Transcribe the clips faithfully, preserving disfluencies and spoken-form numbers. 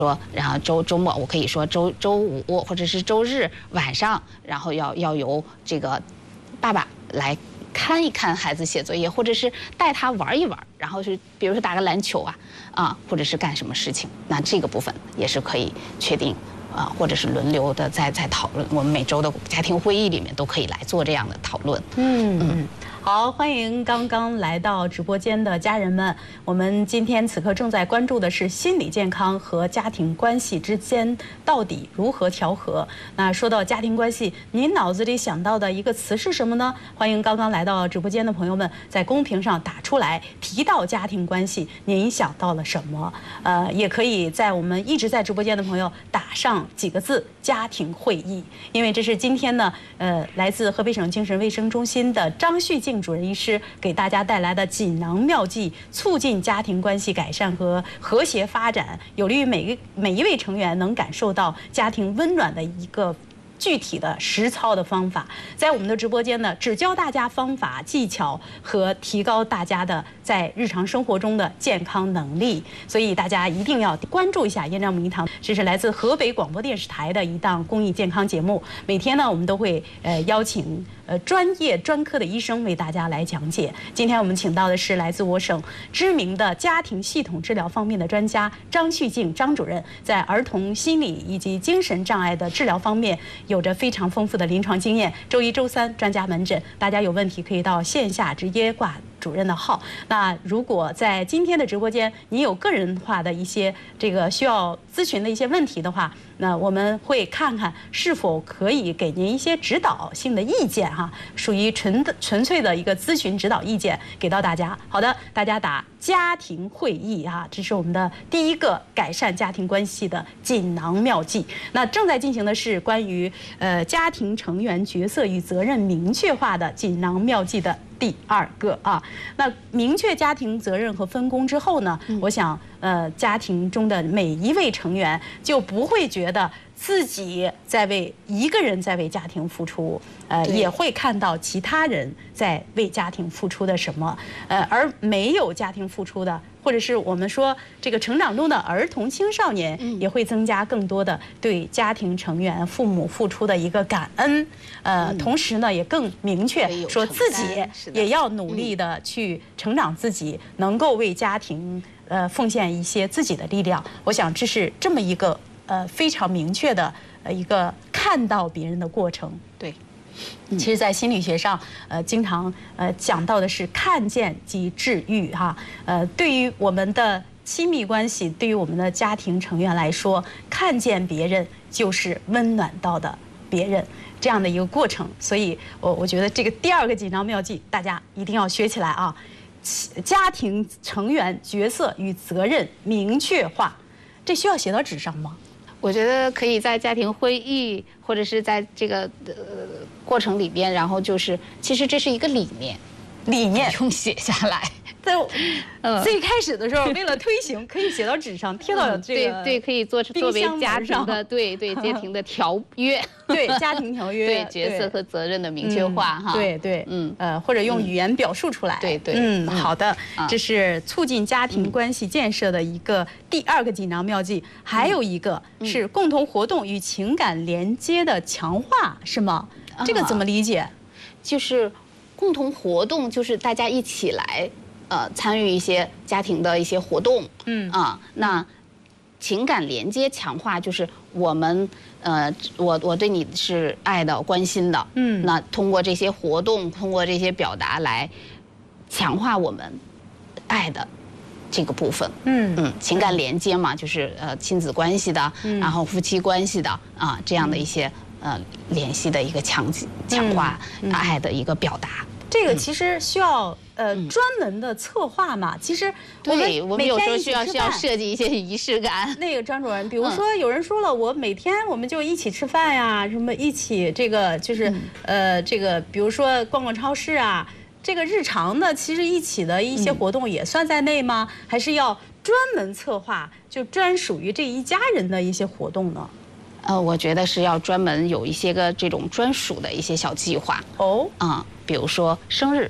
说，然后周周末我可以说周周五或者是周日晚上，然后要要由这个爸爸来看一看孩子写作业，或者是带他玩一玩，然后是比如说打个篮球啊啊，或者是干什么事情，那这个部分也是可以确定啊，或者是轮流的在在讨论。我们每周的家庭会议里面都可以来做这样的讨论。 嗯嗯。好，欢迎刚刚来到直播间的家人们。我们今天此刻正在关注的是心理健康和家庭关系之间到底如何调和。那说到家庭关系，您脑子里想到的一个词是什么呢？欢迎刚刚来到直播间的朋友们在公屏上打出来。提到家庭关系，您想到了什么？呃，也可以在我们一直在直播间的朋友打上几个字“家庭会议”，因为这是今天呢，呃，来自河北省精神卫生中心的张旭静主任医师给大家带来的锦囊妙计，促进家庭关系改善和和谐发展，有利于每个每一位成员能感受到家庭温暖的一个具体的实操的方法。在我们的直播间呢，只教大家方法技巧和提高大家的在日常生活中的健康能力，所以大家一定要关注一下燕赵明堂。这是来自河北广播电视台的一档公益健康节目，每天呢我们都会呃邀请呃专业专科的医生为大家来讲解。今天我们请到的是来自我省知名的家庭系统治疗方面的专家张旭静张主任，在儿童心理以及精神障碍的治疗方面有着非常丰富的临床经验。周一、周三专家门诊，大家有问题可以到线下直接挂主任的号。那如果在今天的直播间，你有个人化的一些这个需要咨询的一些问题的话，那我们会看看是否可以给您一些指导性的意见哈，属于纯的纯粹的一个咨询指导意见给到大家。好的，大家打家庭会议啊，这是我们的第一个改善家庭关系的锦囊妙计。那正在进行的是关于呃家庭成员角色与责任明确化的锦囊妙计的第二个啊。那明确家庭责任和分工之后呢，嗯、我想呃家庭中的每一位成员就不会觉得自己在为一个人在为家庭付出，呃，也会看到其他人在为家庭付出的什么，呃，而没有家庭付出的，或者是我们说这个成长中的儿童青少年，也会增加更多的对家庭成员、父母付出的一个感恩，呃，同时呢，也更明确说自己也要努力的去成长自己，能够为家庭呃奉献一些自己的力量。我想这是这么一个。呃，非常明确的呃一个看到别人的过程。对，其实，在心理学上，呃，经常呃讲到的是看见即治愈哈。呃，对于我们的亲密关系，对于我们的家庭成员来说，看见别人就是温暖到的别人这样的一个过程。所以我我觉得这个第二个锦囊妙计，大家一定要学起来啊！家庭成员角色与责任明确化，这需要写到纸上吗？ 我觉得可以在家庭会议或者是在这个呃过程里边，然后就是其实这是一个理念， 理念用写下来。 在最开始的时候，为了推行，可以写到纸上，贴到这个、 嗯、对对，可以做作为家庭的对对家庭的条约， 对家庭条约， 对角色和责任的明确化哈。 对对，嗯呃，或者用语言表述出来。 对对， 嗯，好的，这是促进家庭关系建设的一个第二个锦囊妙计，还有一个是共同活动与情感连接的强化，是吗？这个怎么理解？ 就是共同活动，就是大家一起来。呃，参与一些家庭的一些活动，嗯啊，那情感连接强化就是我们呃，我我对你是爱的、关心的，嗯，那通过这些活动，通过这些表达来强化我们爱的这个部分，嗯嗯，情感连接嘛，就是呃亲子关系的，嗯、然后夫妻关系的啊这样的一些呃联系的一个强强化爱的一个表达。 这个其实需要呃专门的策划嘛。其实我们我们有时候需要需要设计一些仪式感。 那个张主任，比如说有人说了，我每天我们就一起吃饭呀，什么一起这个就是呃这个，比如说逛逛超市啊，这个日常的其实一起的一些活动也算在内吗？还是要专门策划，就专属于这一家人的一些活动呢？ 呃，我觉得是要专门有一些个这种专属的一些小计划哦，啊、嗯，比如说生日，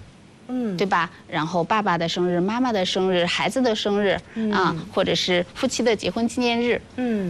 嗯，对吧？然后爸爸的生日、妈妈的生日、孩子的生日，嗯、啊，或者是夫妻的结婚纪念日，嗯。